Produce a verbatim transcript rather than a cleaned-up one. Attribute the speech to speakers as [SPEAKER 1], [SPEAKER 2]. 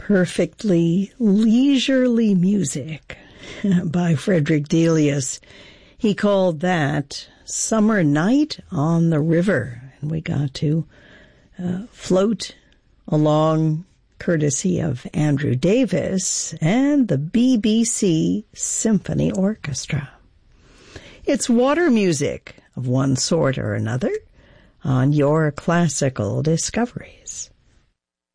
[SPEAKER 1] Perfectly leisurely music by Frederick Delius. He called that Summer Night on the River. And we got to uh, float along courtesy of Andrew Davis and the B B C Symphony Orchestra. It's water music of one sort or another on your classical discoveries.